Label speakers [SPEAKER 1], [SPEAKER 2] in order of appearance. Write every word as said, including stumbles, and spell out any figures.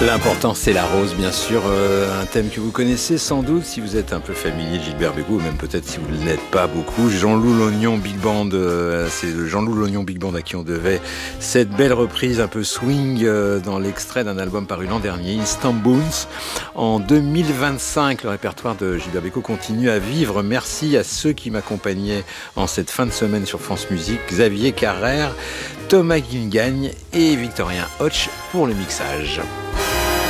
[SPEAKER 1] L'important c'est la rose, bien sûr, euh, un thème que vous connaissez sans doute si vous êtes un peu familier de Gilbert Bécaud, ou même peut-être si vous ne l'êtes pas beaucoup. Jean-Loup l'Oignon Big Band, euh, c'est Jean-Loup l'Oignon Big Band à qui on devait cette belle reprise un peu swing euh, dans l'extrait d'un album paru l'an dernier, Instant Boons. En deux mille vingt-cinq, le répertoire de Gilbert Bécaud continue à vivre. Merci à ceux qui m'accompagnaient en cette fin de semaine sur France Musique, Xavier Carrère, Thomas Guingagne et Victorien Hoche pour le mixage.